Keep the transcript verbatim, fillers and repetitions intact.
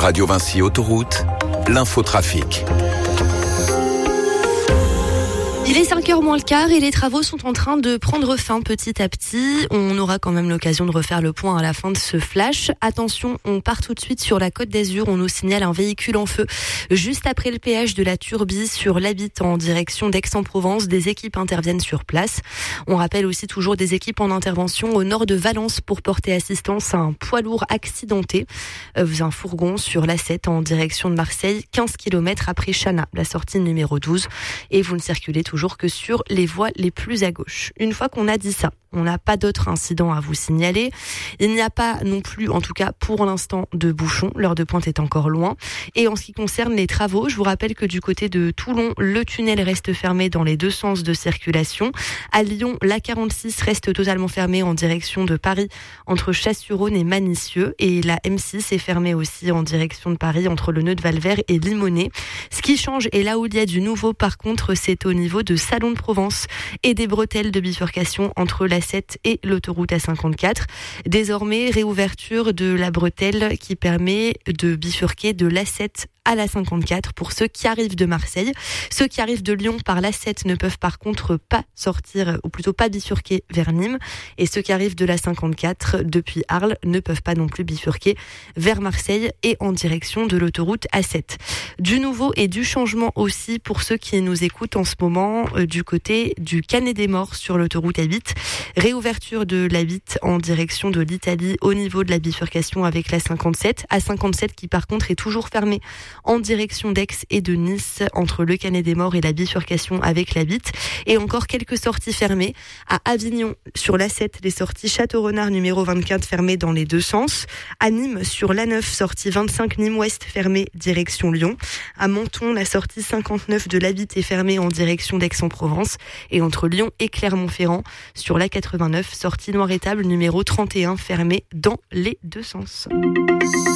Radio Vinci Autoroute, l'infotrafic. Il est cinq heures moins le quart et les travaux sont en train de prendre fin petit à petit. On aura quand même l'occasion de refaire le point à la fin de ce flash. Attention, on part tout de suite sur la Côte d'Azur. On nous signale un véhicule en feu juste après le péage de la Turbie sur l'Habite en direction d'Aix-en-Provence. Des équipes interviennent sur place. On rappelle aussi toujours des équipes en intervention au nord de Valence pour porter assistance à un poids lourd accidenté. Un fourgon sur l'A sept en direction de Marseille, quinze kilomètres après Chana, la sortie numéro douze. Et vous ne circulez toujours que sur les voies les plus à gauche. Une fois qu'on a dit ça, on n'a pas d'autres incidents à vous signaler. Il n'y a pas non plus, en tout cas pour l'instant, de bouchons. L'heure de pointe est encore loin. Et en ce qui concerne les travaux, je vous rappelle que du côté de Toulon, le tunnel reste fermé dans les deux sens de circulation. À Lyon, l'A quarante-six reste totalement fermée en direction de Paris entre Chasse-sur-Rhône et Manicieux. Et la M six est fermée aussi en direction de Paris entre le nœud de Valvert et Limonest. Ce qui change, et là où il y a du nouveau par contre, c'est au niveau de Salon de Provence et des bretelles de bifurcation entre la sept et l'autoroute A cinquante-quatre. Désormais, réouverture de la bretelle qui permet de bifurquer de l'A sept à l'A cinquante-quatre pour ceux qui arrivent de Marseille. Ceux qui arrivent de Lyon par l'A sept ne peuvent par contre pas sortir, ou plutôt pas bifurquer vers Nîmes. Et ceux qui arrivent de l'A cinquante-quatre depuis Arles ne peuvent pas non plus bifurquer vers Marseille et en direction de l'autoroute A sept. Du nouveau et du changement aussi pour ceux qui nous écoutent en ce moment euh, du côté du Canet-des-Morts sur l'autoroute A huit. Réouverture de l'A huit en direction de l'Italie au niveau de la bifurcation avec l'A cinquante-sept. A cinquante-sept qui par contre est toujours fermée en direction d'Aix et de Nice entre le Canet-des-Morts et la bifurcation avec l'A huit. Et encore quelques sorties fermées. À Avignon sur l'A sept, les sorties Château-Renard numéro vingt-quatre fermées dans les deux sens. À Nîmes sur l'A neuf, sortie vingt-cinq Nîmes-Ouest fermée direction Lyon. À Menton, la sortie cinquante-neuf de l'A huit est fermée en direction d'Aix-en-Provence. Et entre Lyon et Clermont-Ferrand sur l'A quatre-vingt-neuf, sortie Noir-Étable numéro trente et un fermée dans les deux sens.